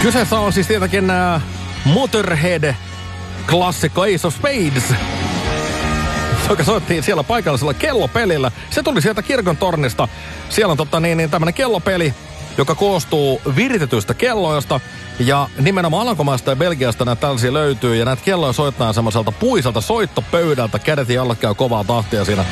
Kyseessä on siis tietenkin Motorhead-klassikko Ace of Spades, joka soittiin siellä paikallisella kellopelillä. Se tuli sieltä kirkon tornista. Siellä on tämmönen kellopeli, joka koostuu viritetyistä kelloista. Ja nimenomaan Alankomaista ja Belgiasta näitä tällaisia löytyy. Ja näitä kelloja soittaa semmoiselta puiselta soittopöydältä. Kädet ja jalat käy kovaa tahtia siinä.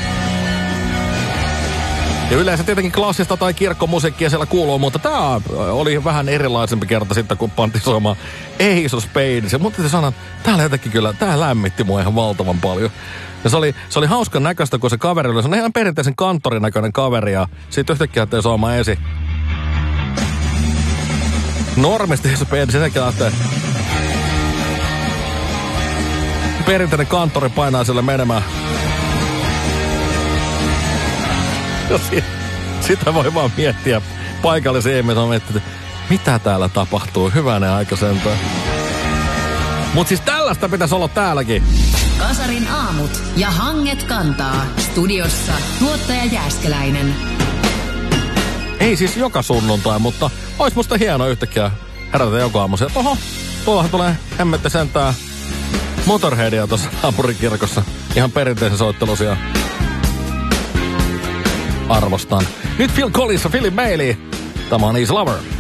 Ja yleensä tietenkin klassista tai kirkkomusiikkia siellä kuuluu, mutta tää oli vähän erilaisempi kerta sitten, kun pantiin soimaan Ace of Spades. Ja mun täytyy sanoa, että täällä jotenkin kyllä, tää lämmitti mua ihan valtavan paljon. Ja se oli hauskan näköistä, kun se kaveri oli, se on ihan perinteisen kanttorin näköinen kaveri, ja siitä yhtäkkiä lähtee soimaan esi. Normisti Ace of Spades, senkin lähtee perinteinen kanttori painaa sille menemään. Sitä voi vaan miettiä paikallisia ihmisiä, että mitä täällä tapahtuu, hyvänen aika sentään. Mut siis tällaista pitäisi olla täälläkin. Kasarin aamut ja Hanget kantaa. Studiossa tuottaja Jääskeläinen. Ei siis joka sunnuntai, mutta ois musta hienoa yhtäkkiä herätä joka aamu. Oho, tuollahan tulee hemmetti sentään Motorheadia tuossa naapurikirkossa. Ihan perinteisen soittelusia. Arvostan. Nyt Phil Collins ja Philip Bailey. Tämä on Easy Lover.